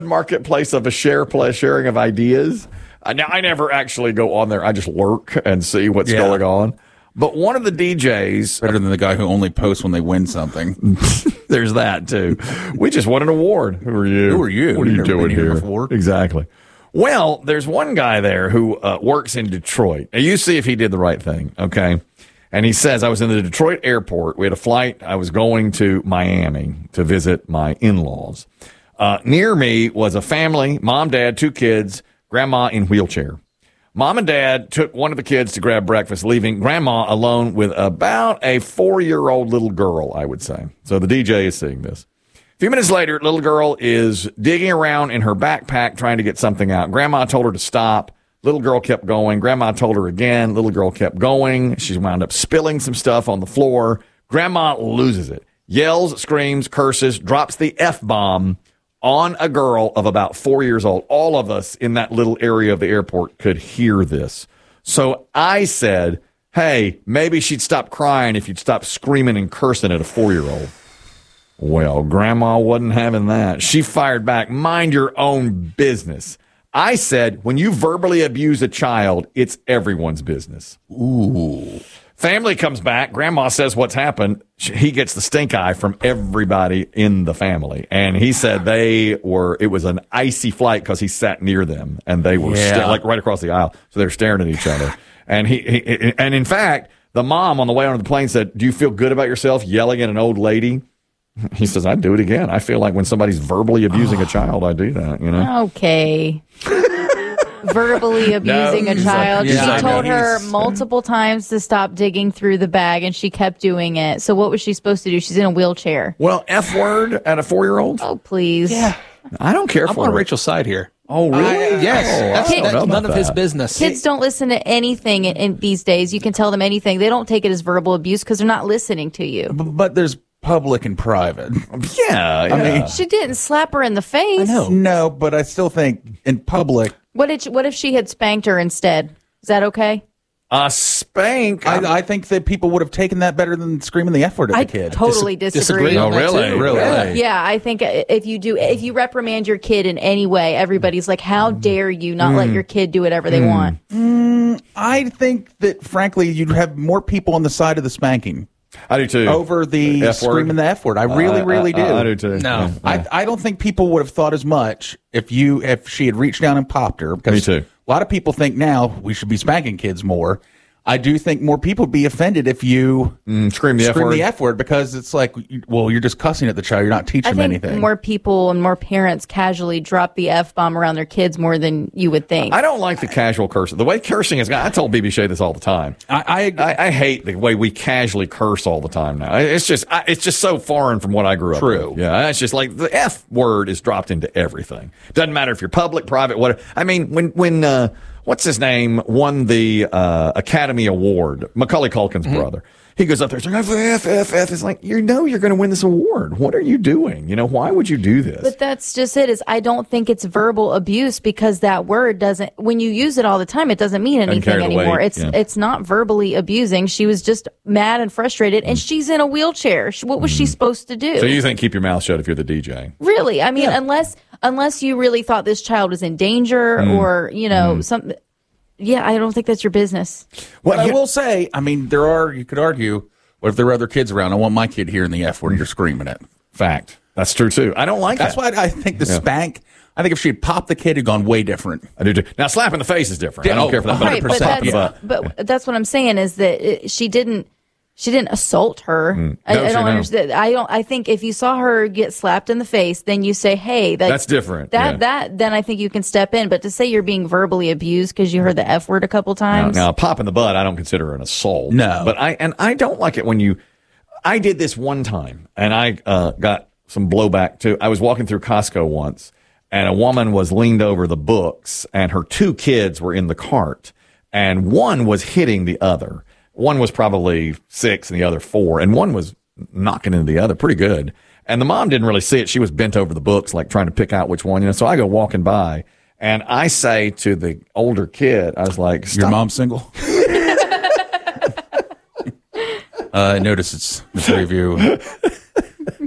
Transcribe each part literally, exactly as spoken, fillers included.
marketplace of a share play, sharing of ideas. Uh, now, I never actually go on there. I just lurk and see what's yeah. going on. But one of the D Js... Better than the guy who only posts when they win something. There's that, too. We just won an award. Who are you? Who are you? What are you doing here? Before? Exactly. Well, there's one guy there who uh, works in Detroit. Now, you see if he did the right thing, okay? And he says, I was in the Detroit airport. We had a flight. I was going to Miami to visit my in-laws. Uh, near me was a family, mom, dad, two kids, grandma in wheelchair. Mom and dad took one of the kids to grab breakfast, leaving grandma alone with about a four-year-old little girl, I would say. So the D J is seeing this. A few minutes later, little girl is digging around in her backpack trying to get something out. Grandma told her to stop. Little girl kept going. Grandma told her again. Little girl kept going. She wound up spilling some stuff on the floor. Grandma loses it. Yells, screams, curses, drops the F-bomb on a girl of about four years old. All of us in that little area of the airport could hear this. So I said, hey, maybe she'd stop crying if you'd stop screaming and cursing at a four-year-old. Well, Grandma wasn't having that. She fired back, mind your own business. I said, when you verbally abuse a child, it's everyone's business. Ooh. Family comes back. Grandma says what's happened. He gets the stink eye from everybody in the family. And he said they were, it was an icy flight because he sat near them and they were yeah. sta- like right across the aisle. So they're staring at each other. And he, he, and in fact, the mom on the way onto the plane said, do you feel good about yourself yelling at an old lady? He says, I'd do it again. I feel like when somebody's verbally abusing a child, I do that, you know? Okay. Verbally abusing no, a child. Like, yeah, she told her multiple times to stop digging through the bag, and she kept doing it. So what was she supposed to do? She's in a wheelchair. Well, F word at a four-year-old? Oh, please. Yeah. I don't care I'm for on it. Rachel's side here. Oh, really? I, yes. Oh, That's, Kid, that's none of that. his business. Kids don't listen to anything in, in these days. You can tell them anything. They don't take it as verbal abuse because they're not listening to you. But, but there's public and private. Yeah, yeah. I mean, she didn't slap her in the face. I know. No, but I still think in public. What did? She, what if she had spanked her instead? Is that okay? Uh, spank. I, I think that people would have taken that better than screaming the F word at I the kid. totally Dis- disagree. disagree oh, on that really? too. Really? Yeah. Yeah, I think if you do, if you reprimand your kid in any way, everybody's like, "How dare you not mm. let your kid do whatever they mm. want?" Mm, I think that, frankly, you'd have more people on the side of the spanking. I do too. Over the F screaming the F word. I really, uh, really do. Uh, I do too. No. Yeah. I, I don't think people would have thought as much if you if she had reached down and popped her. Because Me too. A lot of people think now we should be spanking kids more. I do think more people would be offended if you mm, scream the scream F word. the F word because it's like, well, you're just cussing at the child. You're not teaching I them think anything. more people and more parents casually drop the F bomb around their kids more than you would think. I don't like the casual cursing. The way cursing is, I told B B Shea this all the time. I I, I I hate the way we casually curse all the time now. It's just I, it's just so foreign from what I grew up True. with. Yeah, it's just like the F word is dropped into everything. Doesn't matter if you're public, private, whatever. I mean, when when uh, what's his name won the uh, Academy Award, Macaulay Culkin's mm-hmm. brother. He goes up there, saying, F, F, F, F. It's like, you know you're going to win this award. What are you doing? You know, why would you do this? But that's just it, is I don't think it's verbal abuse because that word doesn't, when you use it all the time, it doesn't mean anything anymore. It's yeah. it's not verbally abusing. She was just mad and frustrated, and she's in a wheelchair. What was mm. she supposed to do? So you think keep your mouth shut if you're the D J? Really? I mean, yeah. unless unless you really thought this child was in danger mm. or, you know, mm. something. Yeah, I don't think that's your business. Well, I will say, I mean, there are, you could argue, what if there are other kids around? I want my kid hearing the F word and you're screaming it. Fact. That's true, too. I don't like That's that. That's why I think the yeah. spank, I think if she had popped the kid, it'd gone way different. I do, too. Now, slap in the face is different. Yeah, I don't oh, care for that. Right, but that's, yeah. but that's what I'm saying is that it, she didn't, she didn't assault her. Mm. I, No, I she don't no. understand. I don't. I think if you saw her get slapped in the face, then you say, "Hey, that, that's different." That yeah. that then I think you can step in. But to say you're being verbally abused because you heard the F word a couple times, now, now pop in the butt, I don't consider an assault. No, but I and I don't like it when you. I did this one time, and I uh, got some blowback too. I was walking through Costco once, and a woman was leaned over the books, and her two kids were in the cart, and one was hitting the other. One was probably six and the other four, and one was knocking into the other pretty good. And the mom didn't really see it. She was bent over the books, like trying to pick out which one. You know, so I go walking by, and I say to the older kid, I was like, Stop. "Your mom's single?" uh, I notice it's the three of you.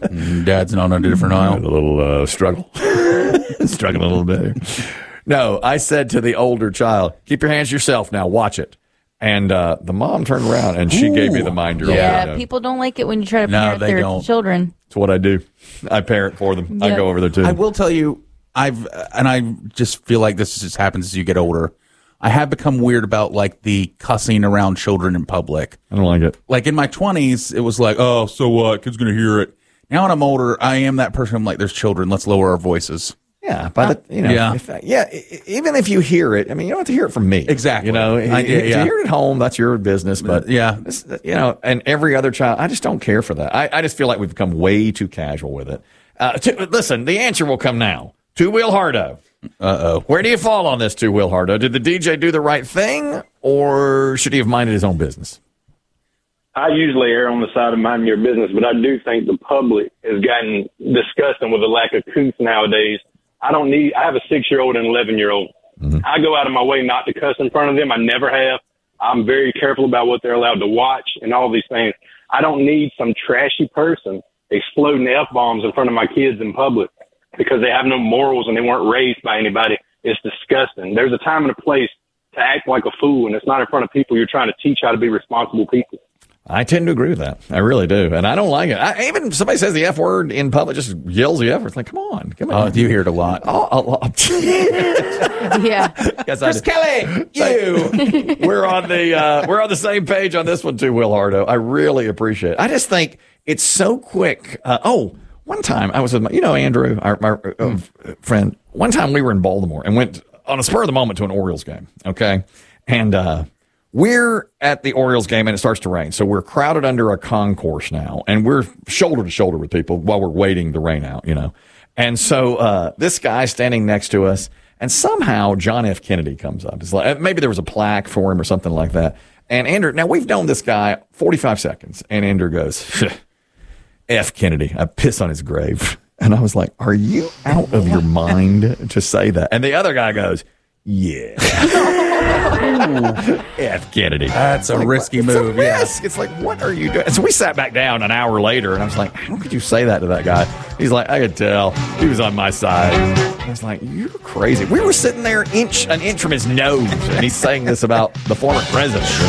Dad's not on a different aisle. A little uh, struggle. Struggling a little bit here. No, I said to the older child, keep your hands to yourself now. Watch it. And uh, the mom turned around and she Ooh, gave me the mind-your-own. Yeah, yeah, people don't like it when you try to no, parent their don't. children. It's what I do. I parent for them. Yep. I go over there, too. I will tell you, I've and I just feel like this just happens as you get older. I have become weird about, like, the cussing around children in public. I don't like it. Like, in my twenties, it was like, oh, so what? Kid's going to hear it. Now when I'm older, I am that person. I'm like, there's children. Let's lower our voices. Yeah, by the you know, yeah, if, yeah. Even if you hear it, I mean, you don't have to hear it from me. Exactly. You know, I, if yeah. you hear it at home, that's your business. But yeah, this, you know, and every other child, I just don't care for that. I, I just feel like we've become way too casual with it. Uh, to, listen, the answer will come now. Two Wheel Hardo. Uh oh. Where do you fall on this, Two Wheel Hardo? Did the D J do the right thing, or should he have minded his own business? I usually err on the side of minding your business, but I do think the public has gotten disgusting with the lack of couth nowadays. I don't need, I have a six-year-old and an eleven-year-old. Mm-hmm. I go out of my way not to cuss in front of them. I never have. I'm very careful about what they're allowed to watch and all these things. I don't need some trashy person exploding F-bombs in front of my kids in public because they have no morals and they weren't raised by anybody. It's disgusting. There's a time and a place to act like a fool, and it's not in front of people you're trying to teach how to be responsible people. I tend to agree with that. I really do. And I don't like it. I, even if somebody says the F word in public, just yells the F word. It's like, come on. Come on. Oh, you hear it a lot. Oh, oh, oh. Yeah. Chris Kelly, you. we're on the uh, we're on the same page on this one too, Will Hardo. I really appreciate it. I just think it's so quick. Uh, oh, one time I was with my, you know, Andrew, our, my uh, friend. One time we were in Baltimore and went on a spur of the moment to an Orioles game. Okay. And, uh, we're at the Orioles game and it starts to rain. So we're crowded under a concourse now and we're shoulder to shoulder with people while we're waiting the rain out, you know. And so uh, this guy standing next to us and somehow John F. Kennedy comes up. It's like maybe there was a plaque for him or something like that. And Andrew, now we've known this guy forty-five seconds and Andrew goes, F. Kennedy, I piss on his grave. And I was like, are you out of your mind to say that? And the other guy goes, yeah. F. Kennedy. That's a like, risky it's move. A risk. Yeah. It's like, what are you doing? And so we sat back down an hour later, and I was like, how could you say that to that guy? He's like, I could tell. He was on my side. I was like, you're crazy. We were sitting there inch an inch from his nose, and he's saying this about the former president, you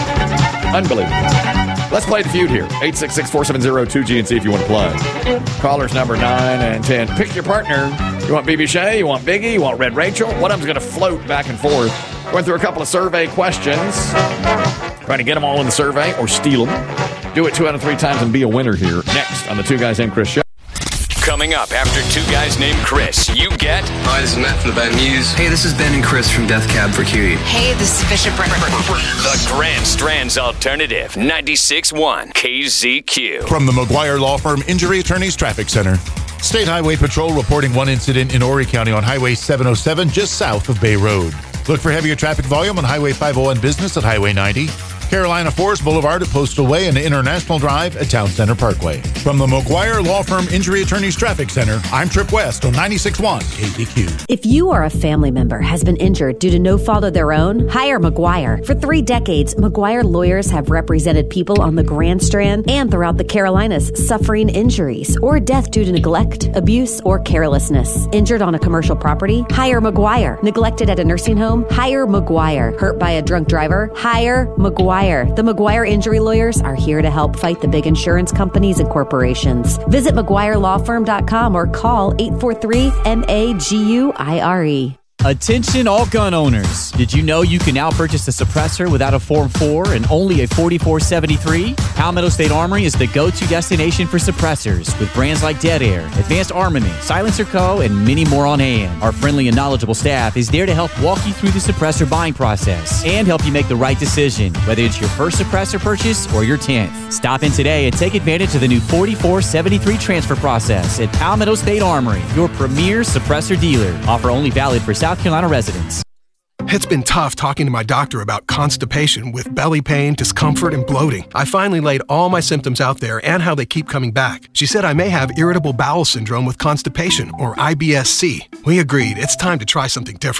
know? Unbelievable. Let's play the feud here. eight six six, four seven zero, two G and see if you want to play. Callers number nine and ten. Pick your partner. You want B B Shea? You want Biggie? You want Red Rachel? One of them's going to float back and forth. Going through a couple of survey questions. Trying to get them all in the survey or steal them. Do it two out of three times and be a winner here. Next on the Two Guys Named Chris show. Coming up after Two Guys Named Chris, you get... Hi, this is Matt from the Bad News. Hey, this is Ben and Chris from Death Cab for Cutie. Hey, this is Bishop Brent. The Grand Strands Alternative, ninety-six point one K Z Q. From the McGuire Law Firm Injury Attorneys Traffic Center. State Highway Patrol reporting one incident in Horry County on Highway seven oh seven, just south of Bay Road. Look for heavier traffic volume on Highway five oh one Business at Highway ninety. Carolina Forest Boulevard at Postal Way and International Drive at Town Center Parkway. From the McGuire Law Firm Injury Attorneys Traffic Center, I'm Trip West on ninety-six point one K Z Q. If you or a family member has been injured due to no fault of their own, hire McGuire. For three decades, McGuire lawyers have represented people on the Grand Strand and throughout the Carolinas suffering injuries or death due to neglect, abuse, or carelessness. Injured on a commercial property? Hire McGuire. Neglected at a nursing home? Hire McGuire. Hurt by a drunk driver? Hire McGuire. The McGuire Injury Lawyers are here to help fight the big insurance companies and corporations. Visit McGuire Law Firm dot com or call eight four three M A G U I R E. Attention all gun owners. Did you know you can now purchase a suppressor without a Form four and only a forty-four seventy-three? Palmetto State Armory is the go-to destination for suppressors with brands like Dead Air, Advanced Armament, Silencer Co., and many more on hand. Our friendly and knowledgeable staff is there to help walk you through the suppressor buying process and help you make the right decision, whether it's your first suppressor purchase or your tenth. Stop in today and take advantage of the new forty-four seventy-three transfer process at Palmetto State Armory, your premier suppressor dealer. Offer only valid for South South Carolina residents. It's been tough talking to my doctor about constipation with belly pain, discomfort, and bloating. I finally laid all my symptoms out there and how they keep coming back. She said I may have irritable bowel syndrome with constipation, or I B S C. We agreed it's time to try something different.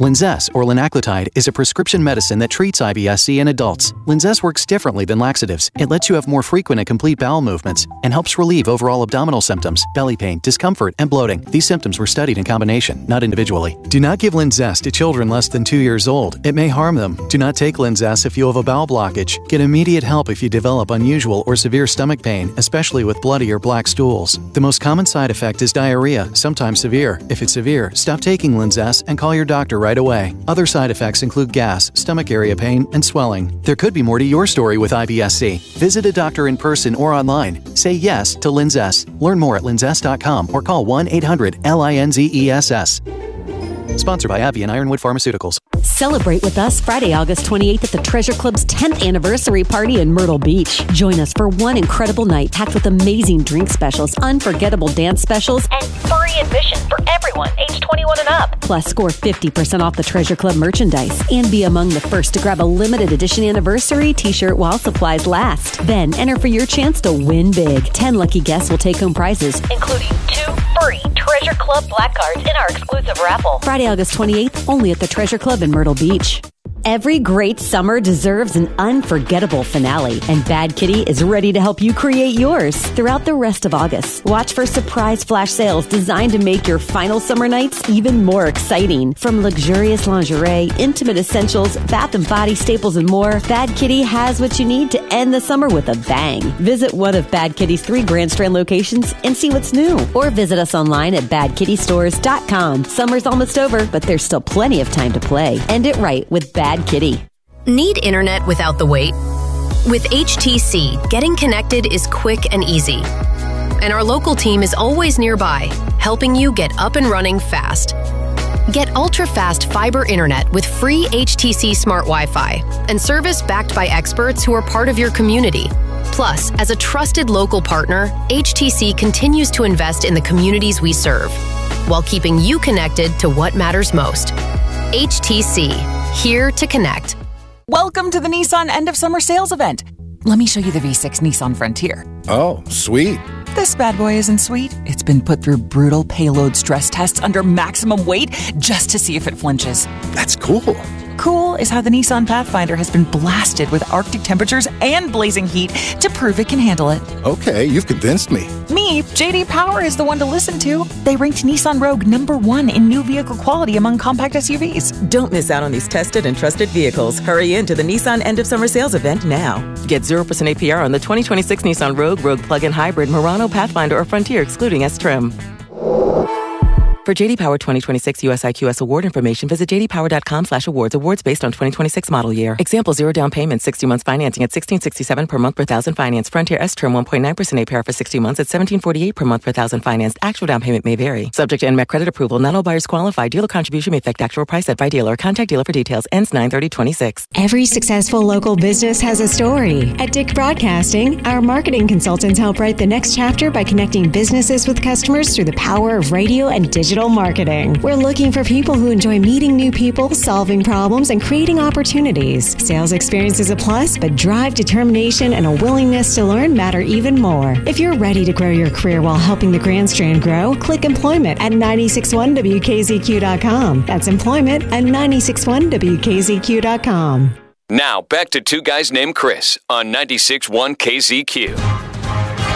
Linzess, or linaclotide, is a prescription medicine that treats I B S C in adults. Linzess works differently than laxatives. It lets you have more frequent and complete bowel movements and helps relieve overall abdominal symptoms, belly pain, discomfort, and bloating. These symptoms were studied in combination, not individually. Do not give Linzess to children less than two years old. It may harm them. Do not take Linzess if you have a bowel blockage. Get immediate help if you develop unusual or severe stomach pain, especially with bloody or black stools. The most common side effect is diarrhea, sometimes severe. If it's severe, stop taking Linzess and call your doctor right away. Other side effects include gas, stomach area pain, and swelling. There could be more to your story with I B S C. Visit a doctor in person or online. Say yes to Linzess. Learn more at linzess dot com or call one eight hundred L I N Z E S S. Sponsored by AbbVie and Ironwood Pharmaceuticals. Celebrate with us Friday, August twenty-eighth at the Treasure Club's tenth anniversary party in Myrtle Beach. Join us for one incredible night packed with amazing drink specials, unforgettable dance specials, and free admission for everyone age twenty-one and up. Plus, score fifty percent off the Treasure Club merchandise and be among the first to grab a limited edition anniversary t-shirt while supplies last. Then enter for your chance to win big. ten lucky guests will take home prizes, including two free Treasure Club black cards in our exclusive raffle. Friday, August twenty-eighth, only at the Treasure Club in Myrtle Beach. Every great summer deserves an unforgettable finale, and Bad Kitty is ready to help you create yours throughout the rest of August. Watch for surprise flash sales designed to make your final summer nights even more exciting. From luxurious lingerie, intimate essentials, bath and body staples, and more, Bad Kitty has what you need to end the summer with a bang. Visit one of Bad Kitty's three Grand Strand locations and see what's new, or visit us online at bad kitty stores dot com. Summer's almost over, but there's still plenty of time to play. End it right with Bad Kitty. Need internet without the wait? With H T C, getting connected is quick and easy. And our local team is always nearby, helping you get up and running fast. Get ultra-fast fiber internet with free H T C Smart Wi-Fi and service backed by experts who are part of your community. Plus, as a trusted local partner, H T C continues to invest in the communities we serve, while keeping you connected to what matters most. H T C, here to connect. Welcome to the Nissan End of Summer Sales Event. Let me show you the V six Nissan Frontier. Oh, sweet. This bad boy isn't sweet. It's been put through brutal payload stress tests under maximum weight just to see if it flinches. That's cool. Cool is how the Nissan Pathfinder has been blasted with Arctic temperatures and blazing heat to prove it can handle it. Okay, you've convinced me. Me, J D Power is the one to listen to. They ranked Nissan Rogue number one in new vehicle quality among compact S U Vs. Don't miss out on these tested and trusted vehicles. Hurry into the Nissan End of Summer Sales Event now. Get zero percent A P R on the twenty twenty-six Nissan Rogue, Rogue Plug-in Hybrid, Murano, Pathfinder, or Frontier, excluding S-Trim. For J D Power twenty twenty-six U S I Q S award information, visit j d power dot com slash awards. Awards based on twenty twenty-six model year. Example, zero down payment, sixty months financing at sixteen sixty-seven per month per thousand finance. Frontier S-Term one point nine percent A P R for sixty months at seventeen forty-eight per month per thousand financed. Actual down payment may vary. Subject to N M E C credit approval. Not all buyers qualify. Dealer contribution may affect actual price set by dealer. Contact dealer for details. Ends nine thirty twenty-six. Every successful local business has a story. At Dick Broadcasting, our marketing consultants help write the next chapter by connecting businesses with customers through the power of radio and digital marketing. We're looking for people who enjoy meeting new people, solving problems, and creating opportunities. Sales experience is a plus, but drive, determination, and a willingness to learn matter even more. If you're ready to grow your career while helping the Grand Strand grow, click employment at nine six one W K Z Q dot com. That's employment at nine six one W K Z Q dot com. Now, back to Two Guys Named Chris on ninety-six point one K Z Q.